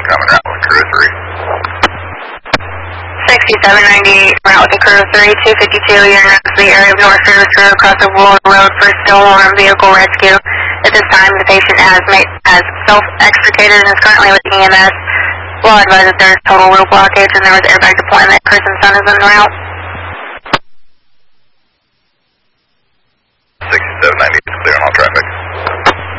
coming out with crew 6798, route with the crew 3252, you're in the area of North Service Road, across the Woolard Road for Stillwater vehicle rescue. At this time, the patient has self-extricated and is currently with EMS. We'll advise that there is total road blockage and there was airbag deployment. Chris and Son is en route. 6798 is clear on all